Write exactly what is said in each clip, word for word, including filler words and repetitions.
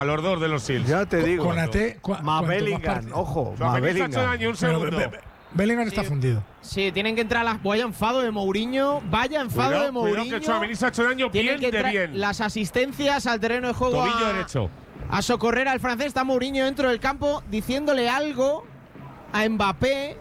A los dos de los Sils. Ya te digo. Con A T, más Bellingham, ojo, más Bellingham. Daño, un segundo. Be- Be- Bellingham está Sí. fundido. Sí, tienen que entrar las. Vaya enfado de Mourinho. Vaya enfado Cuidado, de Mourinho. cuidado que Tchouaméni se ha hecho daño Tienen bien que de entrar bien. las asistencias al terreno de juego Tobillo a, derecho. a socorrer al francés. Está Mourinho dentro del campo diciéndole algo a Mbappé.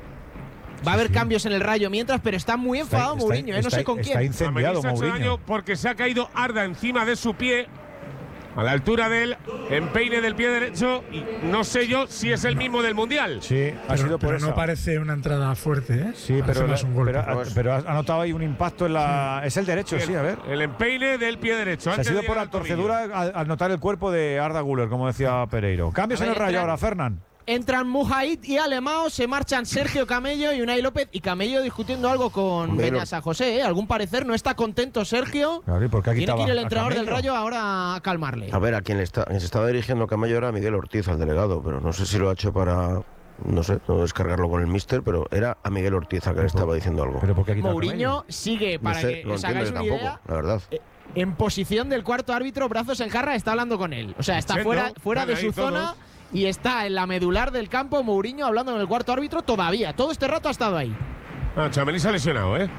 Va a haber sí. cambios en el Rayo mientras, pero está muy enfadado Está- Mourinho, ¿eh? No está- sé con está quién. incendiado Tchouaméni se ha hecho Mourinho. daño porque se ha caído Arda encima de su pie, a la altura del empeine del pie derecho, y no sé yo si es el mismo del Mundial. Sí, ha Pero, sido por pero eso. no parece una entrada fuerte, ¿eh? Sí, Parece pero, más un golpe. pero, ha- pero ha notado ahí un impacto en la. Es el derecho, sí, a ver. El empeine del pie derecho. Se ha antes sido de por llegar la al tobillo. torcedura al, al notar el cuerpo de Arda Güler, como decía Pereiro. Cambios A en ver, el Rayo entra- ahora, Fernán. Entran Mujahid y Alemão, se marchan Sergio Camello y Unai López. Y Camello discutiendo algo con Hombre, Beñat San José, ¿eh? Algún parecer no está contento Sergio. Claro, ¿y por qué ha Tiene quitado que ir el a entrenador del Camello? Rayo ahora a calmarle. A ver, a quien, le está, a quien se estaba dirigiendo Camello era Miguel Ortiz, al delegado, pero no sé si lo ha hecho para, no sé, no descargarlo con el míster, pero era a Miguel Ortiz al que le estaba diciendo algo. ¿Pero por qué ha quitado a Mourinho Camello? sigue, No para sé, que no os entiendo hagáis yo una tampoco, idea, la verdad. eh, en posición del cuarto árbitro, brazos en jarra, está hablando con él. O sea, está Echendo, fuera, fuera de están su ahí zona todos. y está en la medular del campo Mourinho hablando con el cuarto árbitro todavía. Todo este rato ha estado ahí. Ah, Tchouaméni se ha lesionado, ¿eh?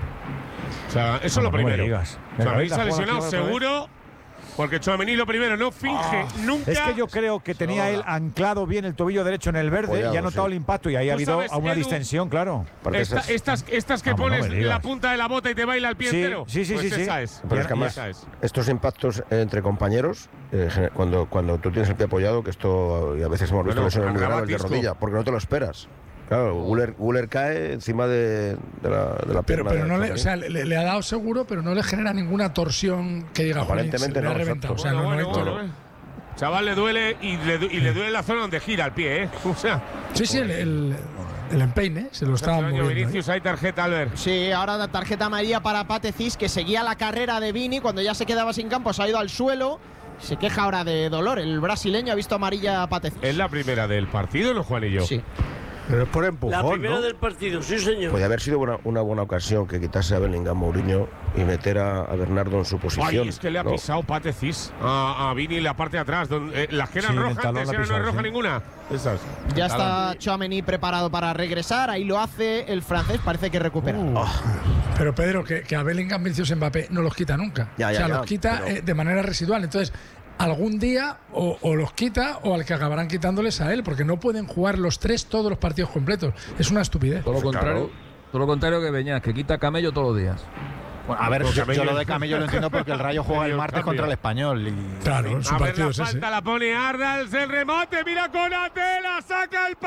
O sea, eso es lo No, no me primero. digas. Venga, Tchouaméni venga, se ha juega lesionado aquí otra vez. seguro, porque Tchouaméni lo primero no finge nunca. Es que yo creo que tenía él anclado bien el tobillo derecho en el verde Apoyado, y ha notado sí. el impacto y ahí ha Tú habido sabes, una Edu, distensión, claro. Porque Esta- esas- estas, estas que Vamos, no pones me digas. la punta de la bota y te baila el pie Sí, entero. sí, sí, Pues sí, sí. esa es. Pero es que además, Esa es. estos impactos entre compañeros, eh, gener- cuando, cuando tú tienes el pie apoyado, que esto, y a veces hemos visto Bueno, lesiones muy graves de acrobatisco. rodilla, porque no te lo esperas. Claro, Guller, Guller cae encima de, de la, de la Pero, pierna. pero de no le, Tchouaméni. o sea, le, le ha dado seguro, pero no le genera ninguna torsión que diga Aparentemente "Jolín, se le ha no, reventado". exacto. O sea, Bueno, no, no, bueno, Héctor. bueno, eh. Chaval, le duele y le, du- y le duele la zona donde gira el pie, ¿eh? O sea, Sí, sí, el, el, el empeine se lo estaba este año moviendo. ¿eh? Vinicius, hay tarjeta, Albert. Sí, ahora da tarjeta amarilla para Patecis, que seguía la carrera de Vini. Cuando ya se quedaba sin campo, se ha ido al suelo. Se queja ahora de dolor. El brasileño ha visto amarilla a Patecis. Es la primera del partido, ¿no, Juanillo? Sí. Pero es por empujón, La primera ¿no? del partido, sí señor. Podría haber sido una, una buena ocasión que quitase a Bellingham Mourinho y meter a, a Bernardo en su posición. Ay, es que le ha ¿no? pisado Patecis a, a Vini en la parte de atrás. Donde, eh, las que eran Sí, en el rojas, talón antes la ha era no es pisado, roja sí. ninguna. Esas. Ya El talón. está Tchouaméni preparado para regresar. Ahí lo hace el francés. Parece que recupera. Uh, Pero Pedro, que, que a Bellingham, Vinicius, Mbappé no los quita nunca. Ya, o ya, sea, ya, los quita pero- eh, de manera residual. Entonces, algún día o, o los quita o al que acabarán quitándoles a él, porque no pueden jugar los tres todos los partidos completos. Es una estupidez. Todo lo Pues contrario, todo lo contrario que Beñat, que quita camello todos los días. Bueno, a ver, Pues yo, Camello- yo lo de Camello lo entiendo porque el Rayo juega el martes contra el Español. Y, Claro, su A ver, partido la es ese. falta la pone Ardals, el remate, mira con Ate, la saca el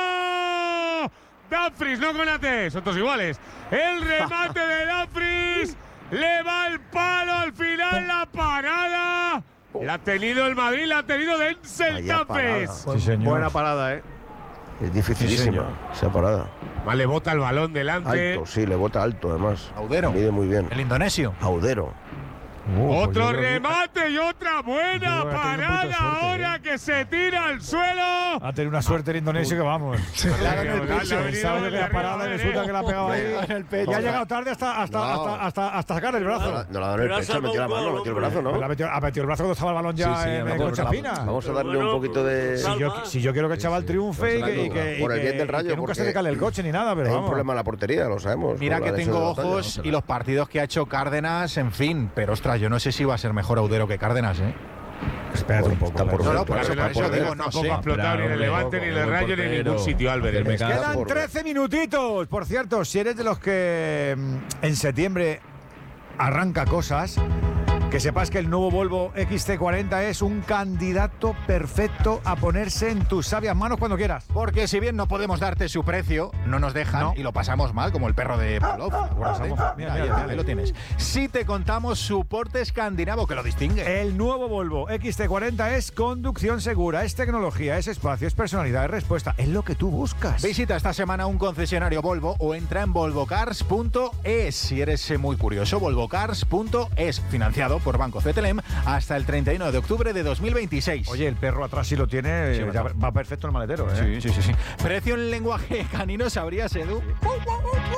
palo. Dumfries, no con Ate, son todos iguales. El remate de Dumfries, le va el palo al final, la parada. La ha tenido el Madrid, la ha tenido Denzel Vaya Dumfries. Sí, señor. Buena parada, ¿eh? Es dificilísima esa parada. Vale, le bota el balón delante. Alto, sí, le bota alto además. Audero. Mide muy bien. el indonesio. Audero. Uh, pues Otro yo creo que- remate y otra buena Yo creo que ha tenido un poquito parada de suerte, ahora ¿eh? que se tira al suelo. Ha tenido una suerte el indonesio que vamos. Claro, en el Le ha pecho. venido Sabe de que la arriba, parada y ¿eh? resulta que la ha pegado ahí. En el pecho. Y ha llegado tarde hasta, hasta, No. hasta, hasta, hasta sacar el brazo. No, la- no la ha dado en el Pero ha pecho, metió la salvado mano, un metió el gol, brazo, Pues la ¿no? metió, ha metido el brazo cuando estaba el balón ya Sí, sí, en, a en lo concha mejor. fina. Vamos a darle Bueno, un poquito de. Si yo, si yo quiero que el chaval triunfe y que, y que- y Por el que- bien del y Rayo, que nunca se porque le cale el coche ni nada, pero Hay un vamos. problema en la portería, lo sabemos. Mira con que la lesión tengo de Batalla. ojos y los partidos que ha hecho Cárdenas, en fin. Pero ostras, yo no sé si va a ser mejor Audero que Cárdenas, ¿eh? Espérate un poco. Está por a ver. No, no, ver, por eso, está por eso por ver. digo, no Tampoco sé. ha explotado ni en el Hombre, Levante, ni en el buen Rayo, ni en portero. ningún sitio, Albert. Que me cago. Quedan por ver. trece minutitos. Por cierto, si eres de los que mm, en septiembre arranca cosas, que sepas que el nuevo Volvo X C cuarenta es un candidato perfecto a ponerse en tus sabias manos cuando quieras. Porque si bien no podemos darte su precio, no nos dejan No. y lo pasamos mal, como el perro de Pavlov. ¿Recuerdas, eh? Mira, Mira, mira, ahí, mira. ahí lo tienes. Si te contamos su porte escandinavo que lo distingue. El nuevo Volvo X C cuarenta es conducción segura, es tecnología, es espacio, es personalidad, es respuesta, es lo que tú buscas. Visita esta semana un concesionario Volvo o entra en volvocars punto es si eres eh, muy curioso. volvocars punto es, financiado por Banco Cetelem hasta el treinta y uno de octubre de dos mil veintiséis. Oye, el perro atrás sí lo tiene, Sí, eh, ya va. va perfecto en el maletero, ¿eh? Sí, sí, sí, sí. Precio en lenguaje canino, ¿sabrías, Edu?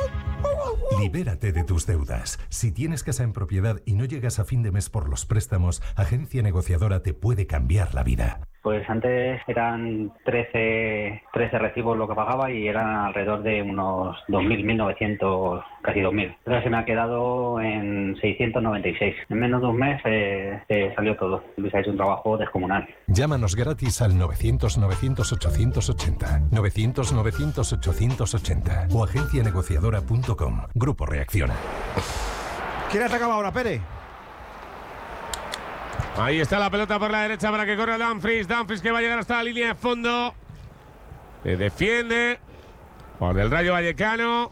Libérate de tus deudas. Si tienes casa en propiedad y no llegas a fin de mes por los préstamos, Agencia Negociadora te puede cambiar la vida. Pues antes eran trece, trece recibos lo que pagaba y eran alrededor de unos dos mil, mil novecientos, casi dos mil. Entonces se me ha quedado en seiscientos noventa y seis. En menos de un mes eh, eh, salió todo. Luis ha hecho un trabajo descomunal. Llámanos gratis al novecientos, novecientos, ochocientos ochenta, novecientos, novecientos, ochocientos ochenta o agencia negociadora punto com. Grupo Reacciona. ¿Quién atacaba ahora, Pérez? Ahí está la pelota por la derecha para que corra Dumfries. Dumfries que va a llegar hasta la línea de fondo. Se defiende por el Rayo Vallecano.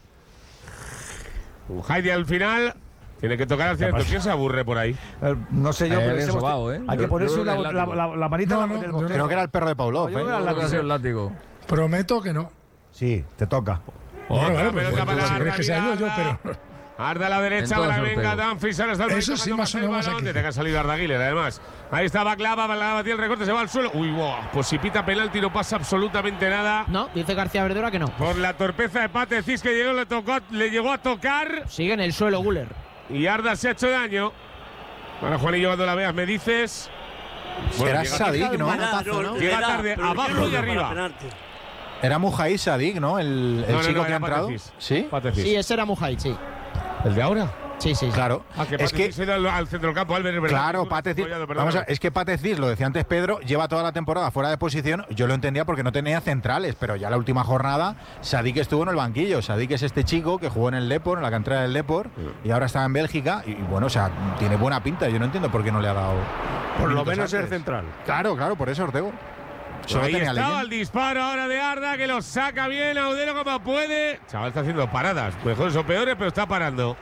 Un Heidi al final. Tiene que tocar al centro. ¿Quién se aburre por ahí? Eh, no sé yo, Eh, pero bien ese hemos- sobao, ¿eh? hay que Yo- ponerse yo una- creo que la, el la- la manita No, en no, el yo botón. Creo que era el perro de Pavlov, Yo ¿eh? creo que era Creo que ha sido el látigo. Prometo que no. Sí, te toca. Otra Bueno, vale, pues, pelota pues, para si Arda, quieres que sea yo, yo, Arda. pero... Arda a la derecha En todo para que sorteo. venga Dumfries. Ahora está el Eso sí, más o menos más aquí. Desde que ha salido Arda Güler, además. Ahí está Baklava, Baklava tiene el recorte, se va al suelo. Uy, wow. Pues si pita penalti no pasa absolutamente nada. No, dice García Verdura que no. Por la torpeza de Pate Cis que llegó, le, tocó, le llegó a tocar. Sigue en el suelo Guller. Y Arda se ha hecho daño. Ahora, Juanillo, cuando la veas, me dices. Era llega, Sadik, ¿no? Manotazo, ¿no? llega le da, tarde, pero yo abajo no y lo arriba. para penalti. Era Mujaí Sadik, ¿no? El, el No, no, chico no, que era ha entrado. Pate Cis. ¿Sí? Pate Cis. Sí, ese era Mujahid, sí. ¿El de ahora? Sí, sí, sí. Claro. Ah, que es Pate que Cis ha ido al, al centrocampo, Albert, es verdad. Claro, Estoy Pate Cis, follado, vamos a, perdóname. es que Pate Cis, lo decía antes Pedro, lleva toda la temporada fuera de posición. Yo lo entendía porque no tenía centrales, pero ya la última jornada Sadik estuvo en el banquillo. Sadik es este chico que jugó en el Depor, en la cantera del Depor, y ahora está en Bélgica. Y, y bueno, o sea, tiene buena pinta. Yo no entiendo por qué no le ha dado. Por lo minutos menos ser antes. central. Claro, claro, por eso Ortego. Solo Ahí tenía estaba leyenda. el disparo ahora de Arda, que lo saca bien Audero como puede. Chaval está haciendo paradas, mejores o peores, pero está parando.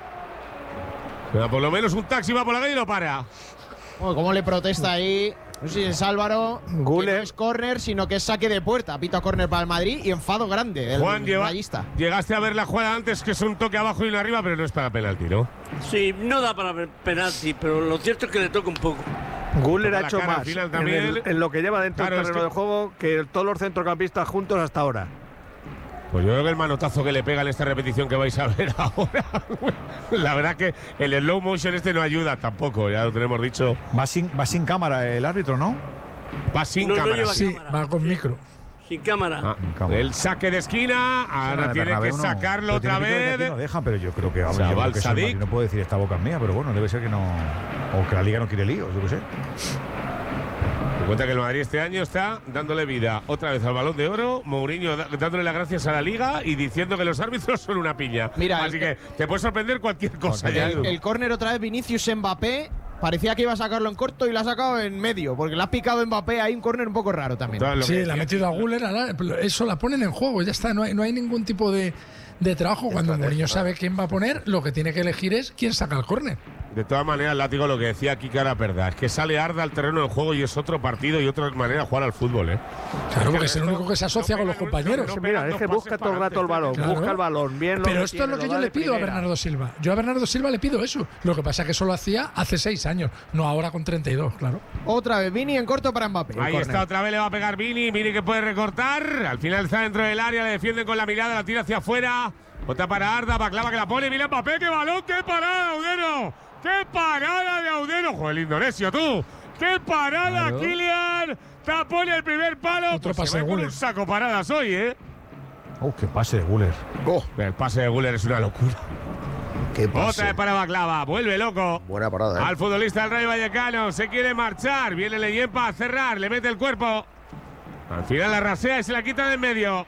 Pero por lo menos un taxi va por la calle y lo para. Oh, ¿cómo le protesta ahí? No sé si es Álvaro. Guller. Que no es córner, sino que es saque de puerta. Pita córner para el Madrid y enfado grande del Juan, lleva, rayista. llegaste a ver la jugada antes, que es un toque abajo y uno arriba, pero no es para penalti, ¿no? Sí, no da para penalti, pero lo cierto es que le toca un poco. Guller ha la hecho cara al más final en, también. el- en lo que lleva dentro Claro, del es terreno que- de juego que todos los centrocampistas juntos hasta ahora. Pues yo creo que el manotazo que le pega en esta repetición que vais a ver ahora, la verdad que el slow motion este no ayuda tampoco, ya lo tenemos dicho. Va sin, va sin cámara el árbitro, ¿no? Va sin No, no cámara. lleva Sí, cámara. va con micro. Sin cámara. Ah, cámara. el saque de esquina, ahora de tiene Bernabéu que no. sacarlo Pero tiene otra pinta de que aquí vez. No dejan, pero yo creo que vamos, yo Chaval, creo que eso el Sadik. Madrid no puedo decir esta boca es mía, pero bueno, debe ser que no. O que la liga no quiere líos, yo qué sé. Me cuenta que el Madrid este año está dándole vida otra vez al Balón de Oro, Mourinho da- dándole las gracias a la Liga y diciendo que los árbitros son una piña. Mira, Así el- que te puede sorprender cualquier cosa. ya, El, Edu. el córner otra vez Vinicius Mbappé. Parecía que iba a sacarlo en corto y lo ha sacado en medio, porque le ha picado Mbappé ahí un córner un poco raro también. Todo lo Sí, que la ha decía. metido a Guller, ahora, eso la ponen en juego, ya está, no hay, no hay ningún tipo de, de trabajo. Cuando Mourinho sabe quién va a poner, lo que tiene que elegir es quién saca el córner. De todas maneras, Látigo, lo que decía aquí que era verdad, es que sale Arda al terreno del juego y es otro partido y otra manera de jugar al fútbol, ¿eh? Claro, porque es el único que se asocia con los pegan un- compañeros. no Sí, pegan mira, es dos que pases busca todo el para rato el adelante. balón, Claro. busca el balón, bien lo Pero esto retiene, es lo que lo yo da le de pido a primera. Bernardo Silva. Yo a Bernardo Silva le pido eso. Lo que pasa es que eso lo hacía hace seis años, no ahora con treinta y dos, claro. Otra vez Vini en corto para Mbappé. el Ahí córner. está, otra vez le va a pegar Vini. Vini que puede recortar. Al final está dentro del área, le defienden con la mirada, la tira hacia afuera. Otra para Arda, Baklava que la pone. Mira Mbappé, qué balón, qué parada, Audero. ¡Qué parada de Audero! ¡Joder, el indonesio, tú! ¡Qué parada, Claro. Kylian! Tapón el primer palo. Otro Pues pase se va de con Guller. un saco paradas hoy, ¿eh? ¡Oh, qué pase de Guller! El pase de Guller es una locura. Qué pase. Otra vez para Baklava. Vuelve loco. Buena parada, ¿eh? Al futbolista del Rayo Vallecano. Se quiere marchar. Viene Leyenpa a cerrar. Le mete el cuerpo. Al final la rasea y se la quita de en medio.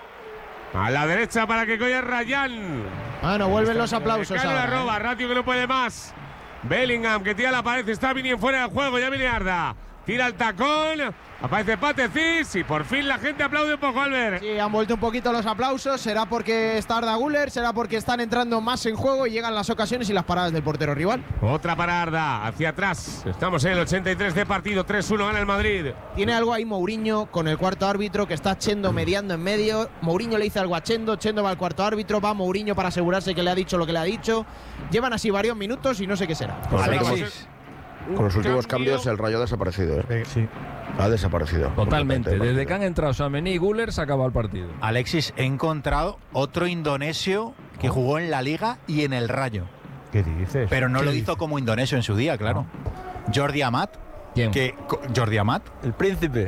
A la derecha para que coja Rayán. Bueno, vuelven los aplausos Vallecano la ahora, roba. ¿eh? Ratio que no puede más. Bellingham que tira la pared. Está Vini en fuera del juego. Ya viene Arda. Tira el tacón. Aparece Pate Cis. Y por fin la gente aplaude un poco, Albert. Sí, han vuelto un poquito los aplausos. ¿Será porque está Arda Güler? ¿Será porque están entrando más en juego y llegan las ocasiones y las paradas del portero rival? Otra para Arda. Hacia atrás. Estamos en el ochenta y tres de partido. tres uno gana el Madrid. Tiene algo ahí Mourinho con el cuarto árbitro que está Chendo mediando en medio. Mourinho le dice algo a Chendo. Chendo va al cuarto árbitro. Va Mourinho para asegurarse que le ha dicho lo que le ha dicho. Llevan así varios minutos y no sé qué será. Con los Alexis. últimos- Con los últimos Cambio. cambios el Rayo ha desaparecido, ¿eh? Eh, sí. Ha desaparecido. Totalmente. completamente del Desde que han partido. entrado Tchouaméni y Guller se acaba el partido. Alexis, he encontrado otro indonesio que jugó en la Liga y en el Rayo. ¿Qué dices? Pero no ¿Qué lo dices? hizo como indonesio en su día, claro. Jordi Amat. ¿Quién? Que, Jordi Amat. El príncipe.